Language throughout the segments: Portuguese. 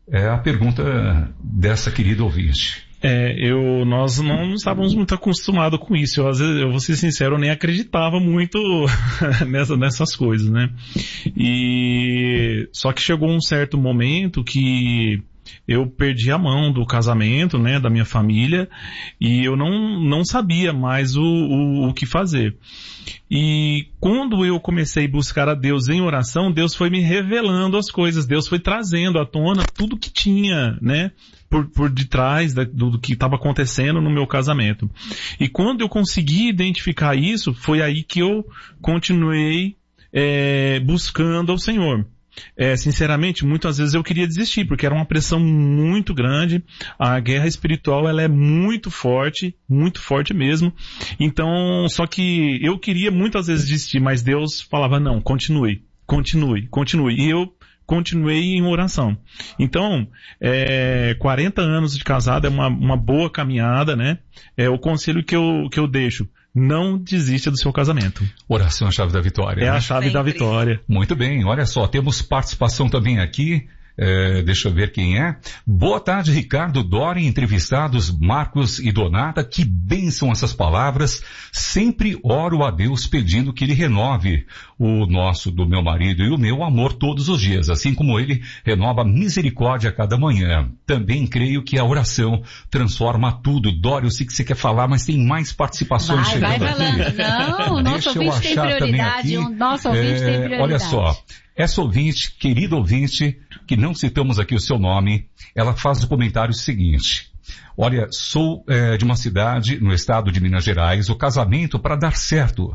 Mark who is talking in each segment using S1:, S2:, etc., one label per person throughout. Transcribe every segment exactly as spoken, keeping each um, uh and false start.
S1: é a pergunta dessa querida ouvinte.
S2: É, eu, nós não estávamos muito acostumados com isso. Eu, às vezes, eu vou ser sincero, eu nem acreditava muito nessa, nessas coisas, né? E, só que chegou um certo momento que eu perdi a mão do casamento, né, da minha família, e eu não, não sabia mais o, o, o que fazer. E quando eu comecei a buscar a Deus em oração, Deus foi me revelando as coisas, Deus foi trazendo à tona tudo que tinha, né, por, por detrás da, do, do que estava acontecendo no meu casamento. E quando eu consegui identificar isso, foi aí que eu continuei é, buscando ao Senhor. É, sinceramente, muitas vezes eu queria desistir, porque era uma pressão muito grande, a guerra espiritual ela é muito forte, muito forte mesmo, então, só que eu queria muitas vezes desistir, mas Deus falava, não, continue, continue, continue, e eu continuei em oração. Então, é, quarenta anos de casado é uma, uma boa caminhada, né? É o conselho que eu, que eu deixo. Não desista do seu casamento.
S1: Oração é a chave da vitória.
S2: É, né? A chave
S3: Sempre.
S2: da vitória.
S1: Muito bem, olha só, temos participação também aqui. É, deixa eu ver quem é. Boa tarde, Ricardo, Dori, entrevistados Marcos e Donata. Que bênção essas palavras. Sempre oro a Deus pedindo que Ele renove o nosso, do meu marido e o meu amor todos os dias, assim como Ele renova a misericórdia a cada manhã. Também creio que a oração transforma tudo. Dori, eu sei que você quer falar, mas tem mais participações
S4: vai,
S1: chegando
S4: vai falando.
S1: aqui.
S4: Não, o nosso
S1: Deixa eu
S4: ouvinte tem
S1: achar também
S4: prioridade.
S1: aqui.
S4: O nosso ouvinte
S1: É,
S4: tem prioridade.
S1: olha só. Essa ouvinte, querida ouvinte, que não citamos aqui o seu nome, ela faz o comentário seguinte. Olha, sou é, de uma cidade no estado de Minas Gerais. O casamento, para dar certo,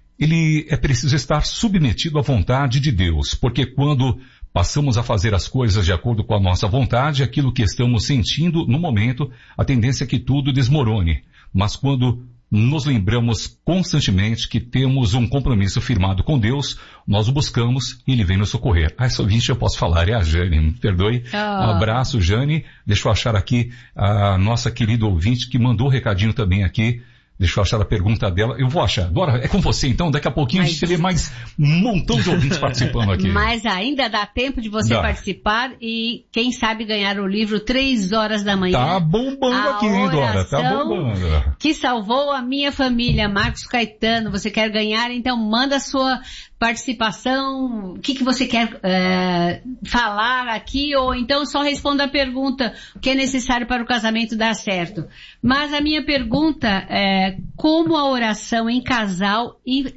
S1: ele é preciso estar submetido à vontade de Deus, porque quando passamos a fazer as coisas de acordo com a nossa vontade, aquilo que estamos sentindo no momento, a tendência é que tudo desmorone. Mas quando nos lembramos constantemente que temos um compromisso firmado com Deus, nós o buscamos e Ele vem nos socorrer. Ah, essa ouvinte eu posso falar, é a Jane, me perdoe.
S4: Oh.
S1: Um abraço, Jane. Deixa eu achar aqui a nossa querida ouvinte que mandou um recadinho também aqui. Deixa eu achar a pergunta dela. Eu vou achar. Agora é com você, então. Daqui a pouquinho Mas... a gente vê mais um montão de ouvintes participando aqui.
S4: Mas ainda dá tempo de você
S1: dá.
S4: participar e, quem sabe, ganhar o livro Três Horas da Manhã.
S1: Tá bombando
S4: a
S1: aqui, hein, Dora? Tá bombando.
S4: Que salvou a minha família, Marcos Caetano. Você quer ganhar? Então manda a sua participação, o que, que você quer é, falar aqui, ou então só responda a pergunta, o que é necessário para o casamento dar certo. Mas a minha pergunta é, como a oração em casal,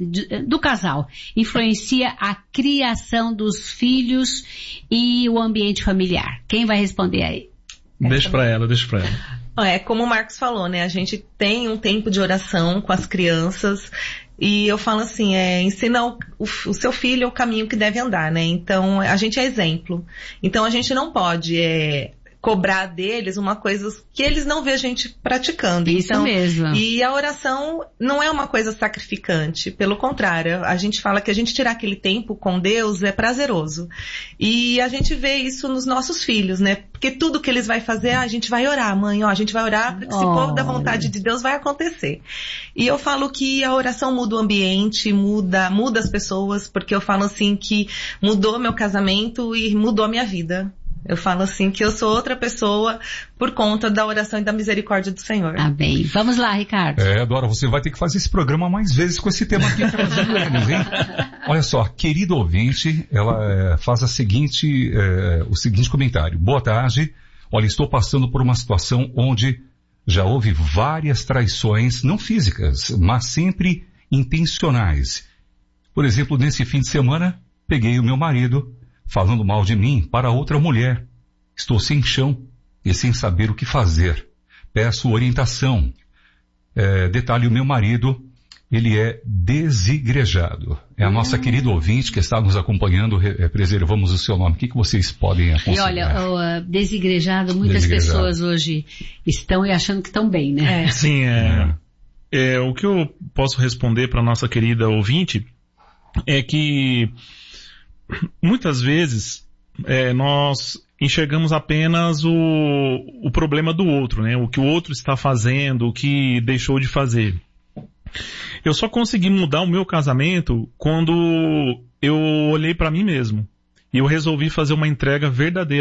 S4: do casal, influencia a criação dos filhos e o ambiente familiar? Quem vai responder aí?
S2: Deixa pra ela, deixa pra ela.
S3: É, como o Marcos falou, né, a gente tem um tempo de oração com as crianças. E eu falo assim, é, ensina o, o, o seu filho o caminho que deve andar, né? Então, a gente é exemplo. Então, a gente não pode é, cobrar deles uma coisa que eles não vê a gente praticando.
S4: Isso
S3: então,
S4: mesmo.
S3: E a oração não é uma coisa sacrificante. Pelo contrário, a gente fala que a gente tirar aquele tempo com Deus é prazeroso. E a gente vê isso nos nossos filhos, né? Porque tudo que eles vão fazer, ah, a gente vai orar, mãe, ó, a gente vai orar, porque se for da vontade de Deus vai acontecer. E eu falo que a oração muda o ambiente, muda, muda as pessoas, porque eu falo assim que mudou meu casamento e mudou a minha vida. Eu falo assim que eu sou outra pessoa por conta da oração e da misericórdia do Senhor.
S4: Tá bem. Vamos lá, Ricardo.
S1: É, Dora, você vai ter que fazer esse programa mais vezes com esse tema aqui trazendo eles, hein? Olha só, querido ouvinte, ela é, faz a seguinte, é, o seguinte comentário. Boa tarde. Olha, estou passando por uma situação onde já houve várias traições, não físicas, mas sempre intencionais. Por exemplo, nesse fim de semana, peguei o meu marido falando mal de mim para outra mulher. Estou sem chão e sem saber o que fazer. Peço orientação. É, detalhe, o meu marido, ele é desigrejado. É a hum. nossa querida ouvinte que está nos acompanhando, é, preservamos o seu nome. O que, que vocês podem aconselhar?
S4: E olha, o, uh, desigrejado, muitas desigrejado. pessoas hoje estão e achando que estão bem, né?
S2: É. Sim, é, é. O que eu posso responder para a nossa querida ouvinte é que muitas vezes é, nós enxergamos apenas o, o problema do outro, né? O que o outro está fazendo, o que deixou de fazer. Eu só consegui mudar o meu casamento quando eu olhei para mim mesmo e eu resolvi fazer uma entrega verdadeira